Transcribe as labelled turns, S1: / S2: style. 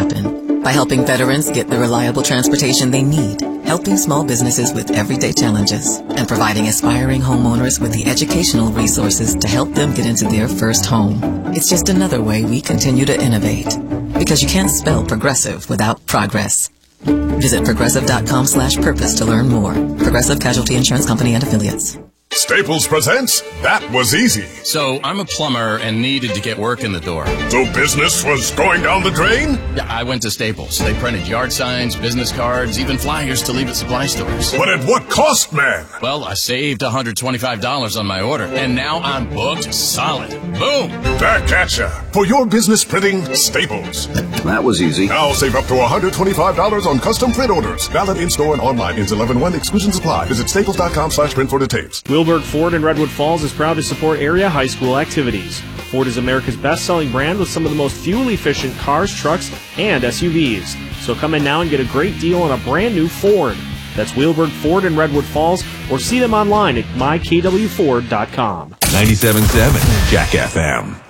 S1: happen by helping veterans get the reliable transportation they need, helping small businesses with everyday challenges, and providing aspiring homeowners with the educational resources to help them get into their first home. It's just another way we continue to innovate. Because you can't spell progressive without progress. Visit progressive.com/purpose to learn more. Progressive Casualty Insurance Company and Affiliates.
S2: Staples presents That Was Easy.
S3: So I'm a plumber and needed to get work in the door.
S2: So business was going down the drain?
S3: Yeah, I went to Staples. They printed yard signs, business cards, even flyers to leave at supply stores.
S2: But at what cost, man?
S3: Well, I saved $125 on my order, and now I'm booked solid. Boom!
S2: Back at ya. For your business printing, Staples.
S4: That was easy.
S2: Now save up to $125 on custom print orders. Valid in-store and online. Ends 11/1. Exclusions apply. Visit staples.com/print for details.
S5: Wilberg Ford in Redwood Falls is proud to support area high school activities. Ford is America's best-selling brand with some of the most fuel-efficient cars, trucks, and SUVs. So come in now and get a great deal on a brand-new Ford. That's Wilberg Ford in Redwood Falls, or see them online at mykWford.com.
S6: 97.7 Jack FM.